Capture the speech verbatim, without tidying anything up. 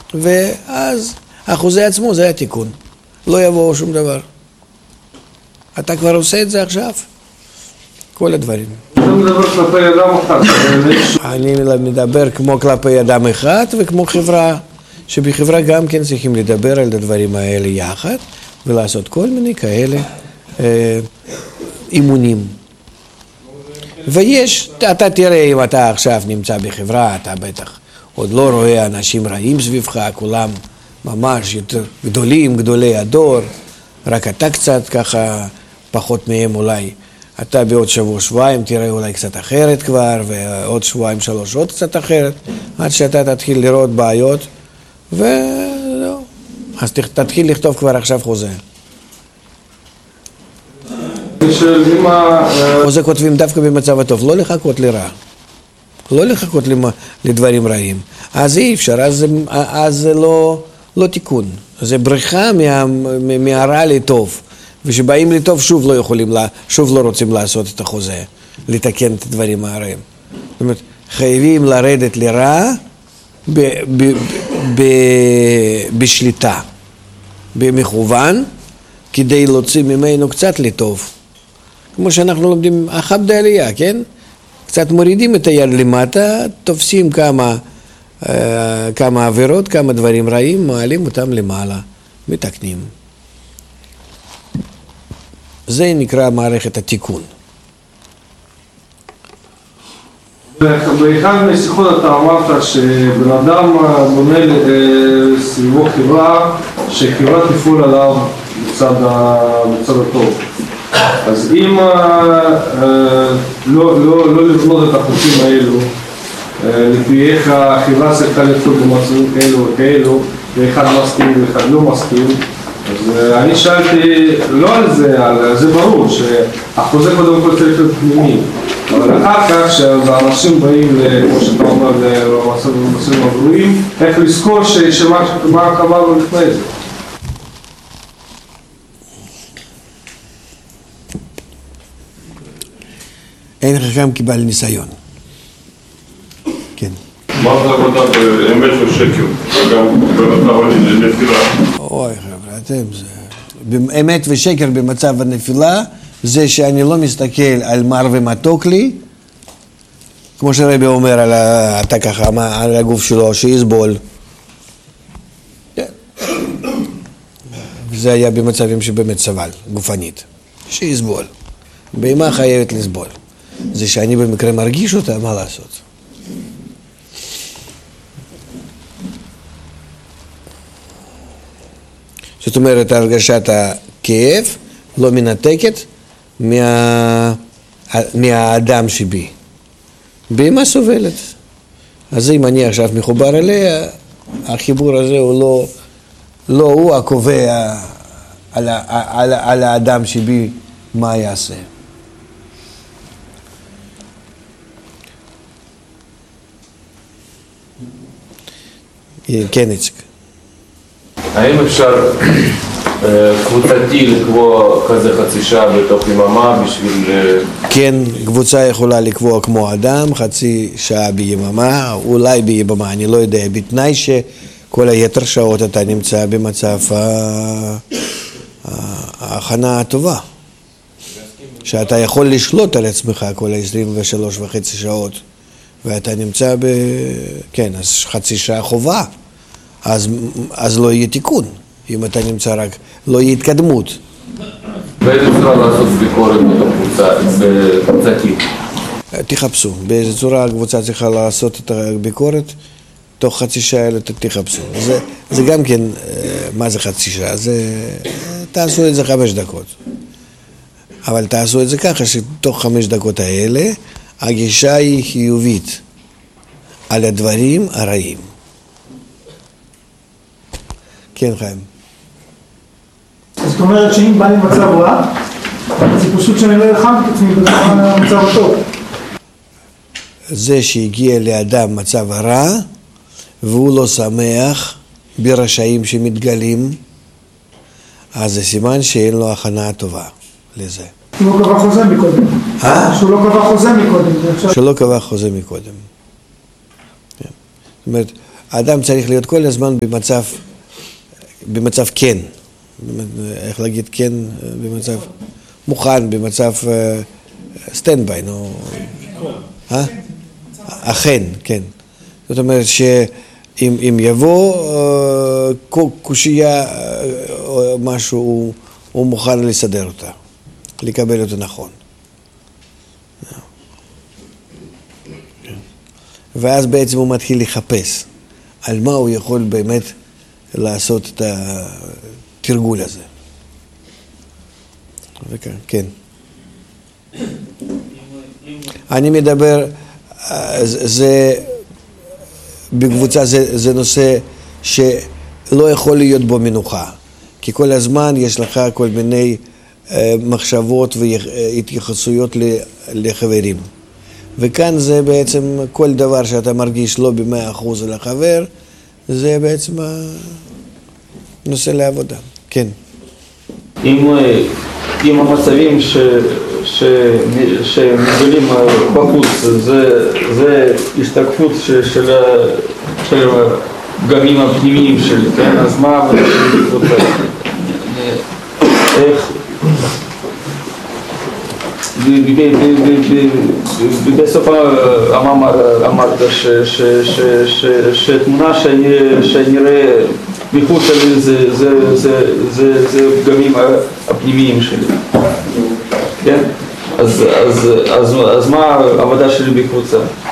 ואז החוזה עצמו זה התיקון. לא יבוא שום דבר. אתה כבר עושה את זה עכשיו. כל הדברים. אתה מדבר כלפי אדם אחד. אני מדבר כמו כלפי אדם אחד וכמו חברה, שבחברה גם כן צריכים לדבר על הדברים האלה יחד, ולעשות כל מיני כאלה אה, אימונים. ויש, אתה תראה אם אתה עכשיו נמצא בחברה, אתה בטח עוד לא רואה אנשים רעים סביבך, כולם ממש יותר גדולים, גדולי הדור, רק אתה קצת ככה פחות מהם אולי. אתה בעוד שבוע, שבועיים תראה אולי קצת אחרת כבר, ועוד שבועיים, שלוש עוד קצת אחרת, עד שאתה תתחיל לראות בעיות, ולא. אז תתחיל לכתוב כבר עכשיו חוזה. חוזה כותבים דווקא במצב הטוב, לא לחכות לרע. לא לחכות לדברים רעים. אז אי אפשר, אז, אז זה לא, לא תיקון. זה בריחה מה, מהרע לטוב. ושבאים לטוב שוב לא יכולים, שוב לא רוצים לעשות את החוזה, לתקן את הדברים הרעים. זאת אומרת, חייבים לרדת לרע ב, ב, ב, בשליטה, במכוון, כדי להוציא ממנו קצת לטוב. כמו שאנחנו לומדים אחב דעלייה, כן? קצת מורידים את היד למטה, תופסים כמה, כמה עבירות, כמה דברים רעים, מעלים אותם למעלה, מתקנים. זה נקרא מערכת התיקון. באחד מהשיחות אתה אמרת שבן אדם בונה סביבו חברה שחברה תפעול עליו בצד הטוב. אז אם לא לבנות את החוקים האלו, לפי איך החברה צריכה לפעול במצבים כאלו וכאלו, ואחד מסכים ואחד לא מסכים, אז אני שאלתי לא על זה, על זה ברור שהחוזה קודם כל צריך להיות פנימי, אבל אחר כך כשאנשים באים, כמו שאתה אומר, למצבים הגרועים, איך לזכור שמה קבענו לפני זה. אין חכם קיבל ניסיון. כן. מה זה עבודה באמת ושקר? גם במצב הנפילה. אוי חבר'ה, אתם זה... אמת ושקר במצב הנפילה זה שאני לא מסתכל על מר ומתוק לי, כמו שרבי אומר על אתה ככה, על הגוף שלו, שיסבול. וזה היה במצבים שבאמת סבל, גופנית. שיסבול. בהמה חייבת לסבול. זה שאני במקרה מרגיש אותה, מה לעשות? זאת אומרת, הרגשת הכאב לא מנתקת מה... מהאדם שבי. בהמה סובלת. אז אם אני עכשיו מחובר אליה, החיבור הזה הוא לא, לא הוא הקובע על, על, על האדם שבי מה יעשה. כן, איציק. האם אפשר קבוצתי לקבוע כזה חצי שעה בתוך יממה בשביל... כן, קבוצה יכולה לקבוע כמו אדם, חצי שעה ביממה, אולי ביממה, אני לא יודע, בתנאי שכל היתר שעות אתה נמצא במצב ההכנה הטובה. שאתה יכול לשלוט על עצמך כל ה-עשרים ושלוש וחצי שעות, ואתה נמצא ב... כן, אז חצי שעה חובה. אז, אז לא יהיה תיקון, אם אתה נמצא רק, לא יהיה התקדמות. באיזה צורה לעשות ביקורת בקבוצתית? תחפשו, באיזה צורה הקבוצה צריכה לעשות את הביקורת, תוך חצי שעה אלה תחפשו. זה, זה גם כן, מה זה חצי שעה? זה, תעשו את זה חמש דקות. אבל תעשו את זה ככה שתוך חמש דקות האלה, הגישה היא חיובית על הדברים הרעים. כן, חיים. זאת אומרת שאם בא לי מצב רע, זה פשוט שאני לא אלחם את עצמי במצב הטוב. זה שהגיע לאדם מצב רע, והוא לא שמח ברשעים שמתגלים, אז זה סימן שאין לו הכנה טובה לזה. שהוא לא קבע חוזה מקודם. אה? שהוא לא קבע חוזה מקודם. שהוא לא קבע חוזה מקודם. זאת אומרת, האדם צריך להיות כל הזמן במצב, במצב כן. איך להגיד כן? במצב מוכן, במצב סטנדביי, נו. אה? אכן, כן. זאת אומרת שאם אם יבוא קושייה או משהו, הוא, הוא מוכן לסדר אותה, לקבל אותה נכון. ואז בעצם הוא מתחיל לחפש על מה הוא יכול באמת לעשות את התרגול הזה. וכן, כן. אני מדבר, זה, בקבוצה זה, זה נושא שלא יכול להיות בו מנוחה, כי כל הזמן יש לך כל מיני מחשבות והתייחסויות לחברים. וכאן זה בעצם כל דבר שאתה מרגיש לא במאה אחוז על החבר, זה בעצם נושא לעבודה. כן. אם, אם המצבים ש, ש, שמגלים בחוץ, זה, זה השתקפות של, של, של הפגמים הפנימיים שלי, כן? אז מה, איך, בסוף המאמר אמרת שתמונה שנראה מחוץ שלי זה פגמים הפנימיים שלי, כן? אז מה העבודה שלי בקבוצה?